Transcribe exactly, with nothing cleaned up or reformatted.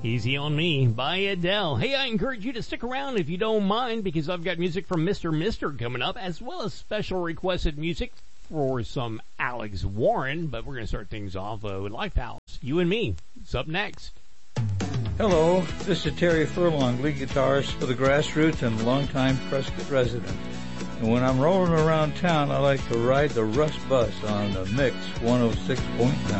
Easy on Me by Adele. Hey, I encourage you to stick around if you don't mind, because I've got music from Mister Mister coming up, as well as special requested music for some Alex Warren. But we're going to start things off uh, with Lifehouse. You and Me. It's up next. Hello, this is Terry Furlong, lead guitarist for the Grassroots and longtime Prescott resident. And when I'm rolling around town, I like to ride the Rush Bus on the Mix one oh six point nine.